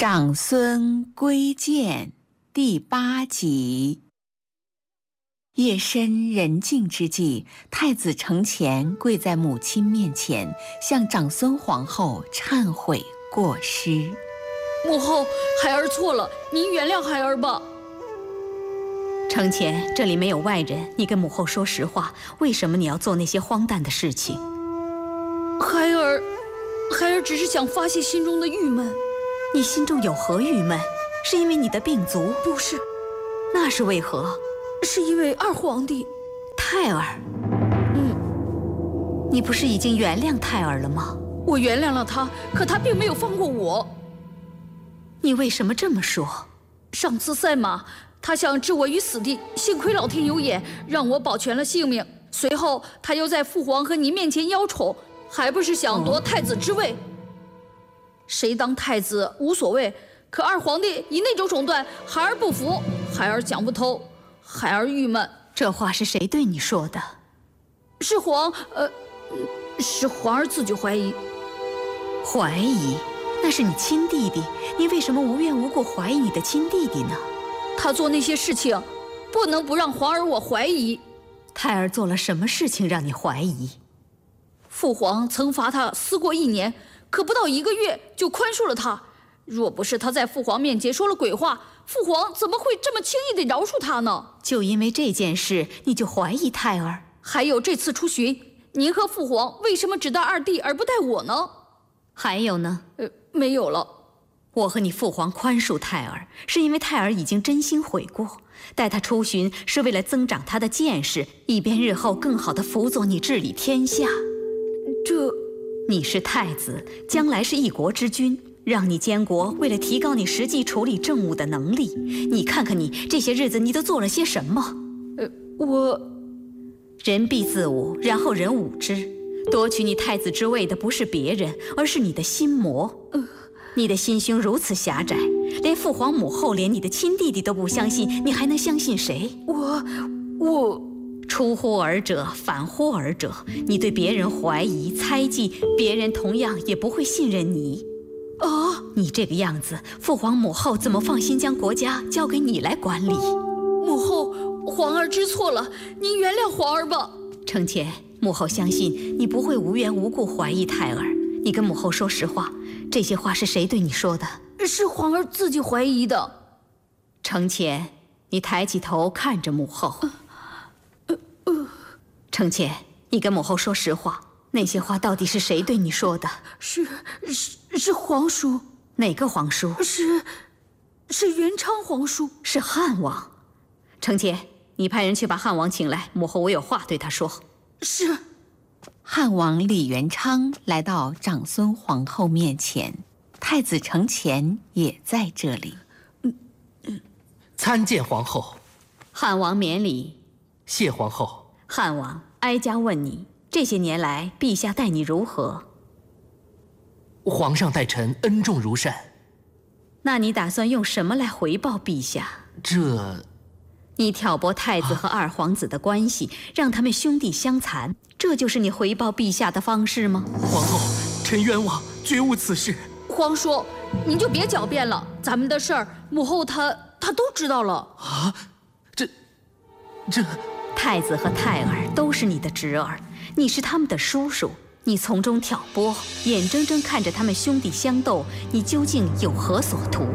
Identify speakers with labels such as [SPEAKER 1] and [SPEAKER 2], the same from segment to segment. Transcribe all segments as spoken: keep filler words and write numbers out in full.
[SPEAKER 1] 长孙归见第八集。夜深人静之际，太子承乾跪在母亲面前，向长孙皇后忏悔过失。
[SPEAKER 2] 母后，孩儿错了，您原谅孩儿吧。
[SPEAKER 3] 承乾，这里没有外人，你跟母后说实话，为什么你要做那些荒诞的事情？
[SPEAKER 2] 孩儿，孩儿只是想发泄心中的郁闷。
[SPEAKER 3] 你心中有何郁闷？是因为你的病足？
[SPEAKER 2] 不是。
[SPEAKER 3] 那是为何？
[SPEAKER 2] 是因为二皇帝
[SPEAKER 3] 泰儿。
[SPEAKER 2] 嗯，
[SPEAKER 3] 你不是已经原谅泰儿了吗？
[SPEAKER 2] 我原谅了他，可他并没有放过我。
[SPEAKER 3] 你为什么这么说？
[SPEAKER 2] 上次赛马，他想置我于死地，幸亏老天有眼，让我保全了性命。随后他又在父皇和您面前邀宠，还不是想夺太子之位？哦，谁当太子无所谓，可二皇帝以那种手段，孩儿不服，孩儿讲不通，孩儿郁闷。
[SPEAKER 3] 这话是谁对你说的？
[SPEAKER 2] 是皇……呃，是皇儿自己怀疑。
[SPEAKER 3] 怀疑？那是你亲弟弟，你为什么无缘无故怀疑你的亲弟弟呢？
[SPEAKER 2] 他做那些事情，不能不让皇儿我怀疑。
[SPEAKER 3] 泰儿做了什么事情让你怀疑？
[SPEAKER 2] 父皇曾罚他思过一年，可不到一个月就宽恕了他。若不是他在父皇面前说了鬼话，父皇怎么会这么轻易地饶恕他呢？
[SPEAKER 3] 就因为这件事，你就怀疑泰儿？
[SPEAKER 2] 还有这次出巡，您和父皇为什么只带二弟而不带我呢？
[SPEAKER 3] 还有呢？
[SPEAKER 2] 呃，没有了。
[SPEAKER 3] 我和你父皇宽恕泰儿，是因为泰儿已经真心悔过。带他出巡是为了增长他的见识，以便日后更好地辅佐你治理天下。
[SPEAKER 2] 这，
[SPEAKER 3] 你是太子，将来是一国之君，让你监国，为了提高你实际处理政务的能力。你看看你这些日子，你都做了些什么？
[SPEAKER 2] 呃，我……
[SPEAKER 3] 人必自侮，然后人侮之。夺取你太子之位的不是别人，而是你的心魔。
[SPEAKER 2] 呃，
[SPEAKER 3] 你的心胸如此狭窄，连父皇母后，连你的亲弟弟都不相信，你还能相信谁？
[SPEAKER 2] 我……我……
[SPEAKER 3] 出乎尔者，反乎尔者。你对别人怀疑、猜忌，别人同样也不会信任你。
[SPEAKER 2] 啊！
[SPEAKER 3] 你这个样子，父皇母后怎么放心将国家交给你来管理？
[SPEAKER 2] 母后，皇儿知错了，您原谅皇儿吧。
[SPEAKER 3] 承乾，母后相信你不会无缘无故怀疑泰儿。你跟母后说实话，这些话是谁对你说的？
[SPEAKER 2] 是皇儿自己怀疑的。
[SPEAKER 3] 承乾，你抬起头看着母后。
[SPEAKER 2] 呃呃、
[SPEAKER 3] 承乾，你跟母后说实话，那些话到底是谁对你说的？
[SPEAKER 2] 是是是皇叔。
[SPEAKER 3] 哪个皇叔？
[SPEAKER 2] 是是元昌皇叔。
[SPEAKER 3] 是汉王。承乾，你派人去把汉王请来，母后我有话对他说。
[SPEAKER 2] 是。
[SPEAKER 1] 汉王李元昌来到长孙皇后面前，太子承乾也在这里。
[SPEAKER 2] 嗯嗯，
[SPEAKER 4] 参见皇后。
[SPEAKER 3] 汉王免礼。
[SPEAKER 4] 谢皇后。
[SPEAKER 3] 汉王，哀家问你，这些年来陛下待你如何？
[SPEAKER 4] 皇上待臣恩重如山。
[SPEAKER 3] 那你打算用什么来回报陛下？
[SPEAKER 4] 这……
[SPEAKER 3] 你挑拨太子和二皇子的关系，啊、让他们兄弟相残，这就是你回报陛下的方式吗？
[SPEAKER 4] 皇后，臣冤枉，绝无此事。
[SPEAKER 2] 皇叔，您就别狡辩了，咱们的事儿，母后她她都知道了。
[SPEAKER 4] 啊，这这……
[SPEAKER 3] 太子和泰儿都是你的侄儿，你是他们的叔叔，你从中挑拨，眼睁睁看着他们兄弟相斗，你究竟有何所图？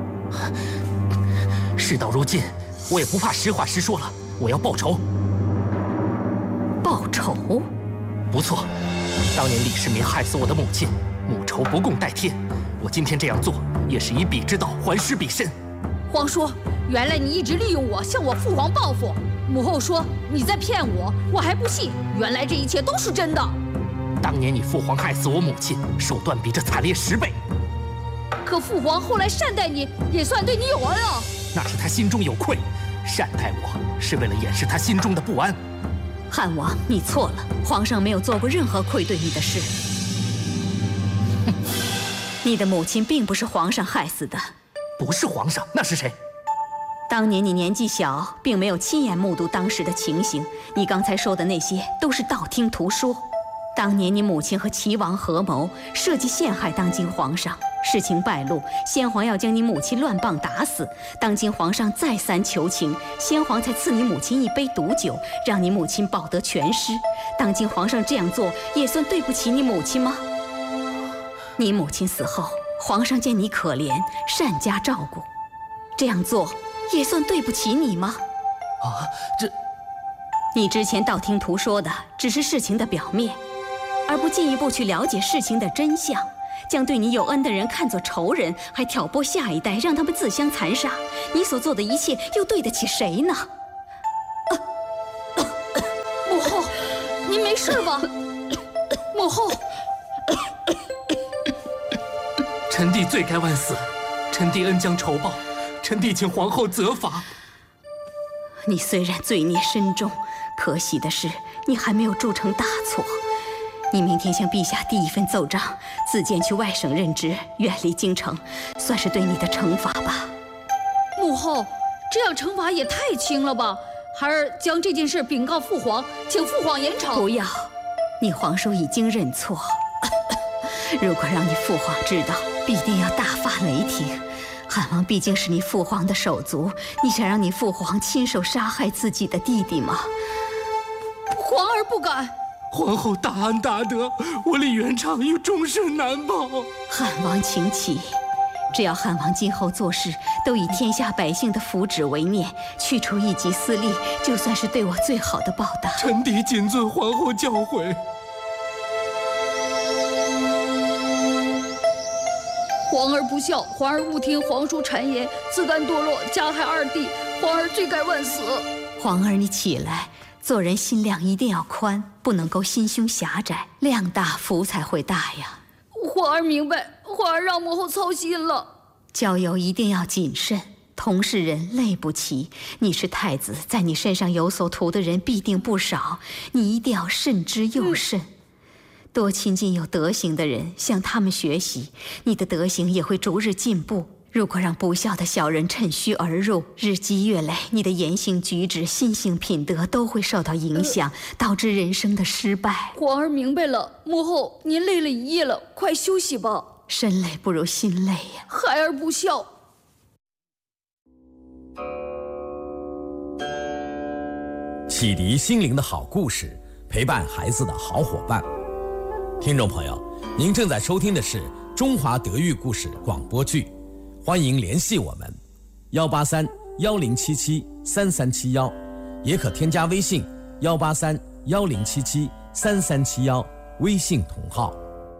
[SPEAKER 4] 事到如今，我也不怕实话实说了，我要报仇。
[SPEAKER 3] 报仇？
[SPEAKER 4] 不错，当年李世民害死我的母亲，母仇不共戴天。我今天这样做，也是以彼之道还施彼身。
[SPEAKER 2] 皇叔，原来你一直利用我向我父皇报复。母后说你在骗我，我还不信，原来这一切都是真的。
[SPEAKER 4] 当年你父皇害死我母亲，手段比这惨烈十倍。
[SPEAKER 2] 可父皇后来善待你，也算对你有恩啊。
[SPEAKER 4] 那是他心中有愧，善待我是为了掩饰他心中的不安。
[SPEAKER 3] 汉王，你错了，皇上没有做过任何愧对你的事。你的母亲并不是皇上害死的。
[SPEAKER 4] 不是皇上，那是谁？
[SPEAKER 3] 当年你年纪小，并没有亲眼目睹当时的情形，你刚才说的那些都是道听途说。 当年你母亲和齐王合谋，设计陷害当今皇上，事情败露，先皇要将你母亲乱棒打死。当今皇上再三求情，先皇才赐你母亲一杯毒酒，让你母亲保得全尸。当今皇上这样做，也算对不起你母亲吗？你母亲死后，皇上见你可怜，善加照顾，这样做也算对不起你吗？
[SPEAKER 4] 啊，这……
[SPEAKER 3] 你之前道听途说的只是事情的表面，而不进一步去了解事情的真相，将对你有恩的人看作仇人，还挑拨下一代，让他们自相残杀。你所做的一切又对得起谁呢？
[SPEAKER 2] 母后，您没事吧？母后，
[SPEAKER 4] 臣弟罪该万死，臣弟恩将仇报，臣弟请皇后责罚。
[SPEAKER 3] 你虽然罪孽深重，可喜的是你还没有铸成大错。你明天向陛下递一份奏章，自荐去外省任职，远离京城，算是对你的惩罚吧。
[SPEAKER 2] 母后，这样惩罚也太轻了吧？孩儿将这件事禀告父皇，请父皇严惩。
[SPEAKER 3] 不要，你皇叔已经认错。如果让你父皇知道，必定要大发雷霆。汉王毕竟是你父皇的手足，你想让你父皇亲手杀害自己的弟弟吗？
[SPEAKER 2] 皇儿不敢。
[SPEAKER 4] 皇后大恩大德，我李元畅有终身难报。
[SPEAKER 3] 汉王请起，只要汉王今后做事都以天下百姓的福祉为念，去除一己私利，就算是对我最好的报答。
[SPEAKER 4] 臣弟谨遵皇后教诲。
[SPEAKER 2] 皇儿不孝，皇儿误听皇叔谗言，自甘堕落，加害二弟，皇儿罪该万死。
[SPEAKER 3] 皇儿，你起来，做人心量一定要宽，不能够心胸狭窄，量大福才会大呀。
[SPEAKER 2] 皇儿明白，皇儿让母后操心了。
[SPEAKER 3] 交友一定要谨慎，同是人类不齐。你是太子，在你身上有所图的人必定不少，你一定要慎之又慎。嗯，多亲近有德行的人，向他们学习，你的德行也会逐日进步。如果让不孝的小人趁虚而入，日积月累，你的言行举止、心性品德都会受到影响，呃、导致人生的失败。
[SPEAKER 2] 皇儿明白了，母后您累了一夜了，快休息吧。
[SPEAKER 3] 身累不如心累呀，
[SPEAKER 2] 孩儿不孝。
[SPEAKER 5] 启迪心灵的好故事，陪伴孩子的好伙伴。听众朋友，您正在收听的是中华德育故事广播剧，欢迎联系我们幺八三幺零七七三三七幺，也可添加微信幺八三幺零七七三三七幺，微信同号。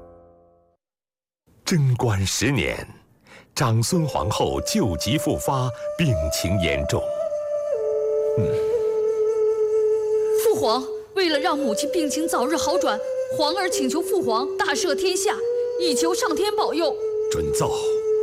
[SPEAKER 6] 贞观十年，长孙皇后旧疾复发，病情严重。
[SPEAKER 2] 嗯，父皇，为了让母亲病情早日好转，皇儿请求父皇大赦天下，以求上天保佑。
[SPEAKER 6] 准奏。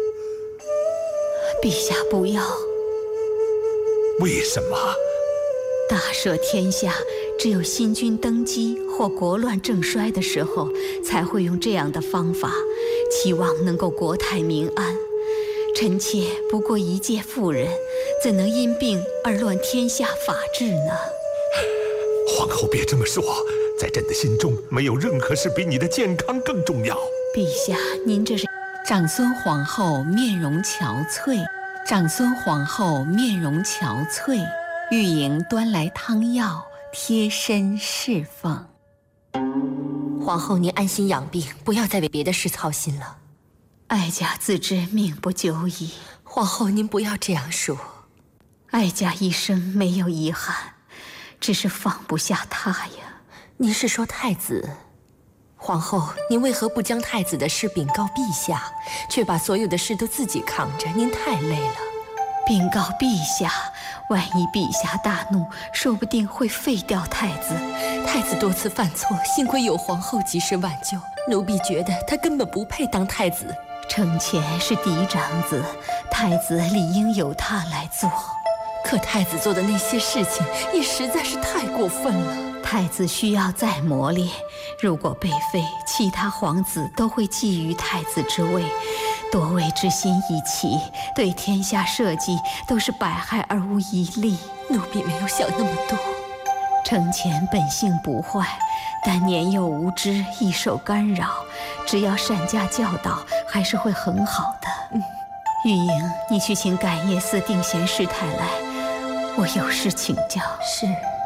[SPEAKER 3] 陛下不要。
[SPEAKER 6] 为什么？
[SPEAKER 3] 大赦天下，只有新君登基或国乱政衰的时候，才会用这样的方法，期望能够国泰民安。臣妾不过一介妇人，怎能因病而乱天下法治呢？
[SPEAKER 6] 皇后别这么说，在朕的心中，没有任何事比你的健康更重要。
[SPEAKER 3] 陛下，您这是……
[SPEAKER 1] 长孙皇后面容憔悴，长孙皇后面容憔悴，玉莹端来汤药，贴身侍奉。
[SPEAKER 7] 皇后，您安心养病，不要再为别的事操心了。
[SPEAKER 3] 哀家自知命不久矣。
[SPEAKER 7] 皇后，您不要这样说。
[SPEAKER 3] 哀家一生没有遗憾，只是放不下他呀。
[SPEAKER 7] 您是说太子？皇后，您为何不将太子的事禀告陛下，却把所有的事都自己扛着？您太累了。
[SPEAKER 3] 禀告陛下，万一陛下大怒，说不定会废掉太子。
[SPEAKER 7] 太子多次犯错，幸亏有皇后及时挽救。奴婢觉得他根本不配当太子。
[SPEAKER 3] 承乾是嫡长子，太子理应由他来做。
[SPEAKER 7] 可太子做的那些事情也实在是太过分了。
[SPEAKER 3] 太子需要再磨练，如果被废，其他皇子都会觊觎太子之位，多位之心一起，对天下社稷都是百害而无一利。
[SPEAKER 7] 奴婢没有想那么多。
[SPEAKER 3] 承乾本性不坏， 但年幼无知，易受干扰。只要善加教导，还是会很好的。嗯，玉莹，你去请感业寺定贤师太来，我有事请教。
[SPEAKER 7] 是。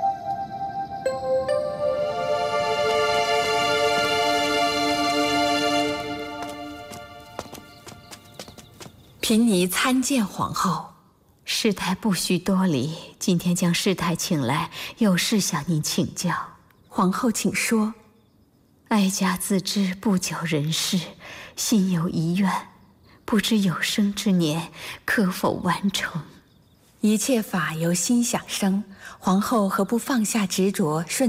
[SPEAKER 1] 贫尼参见皇后。
[SPEAKER 3] 师太不需多礼，今天将师太请来，有事向您请教。
[SPEAKER 1] 皇后请说。
[SPEAKER 3] 哀家自知不久人世，心有遗愿，不知有生之年可否完成？
[SPEAKER 1] 一切法由心想生，皇后何不放下执着，顺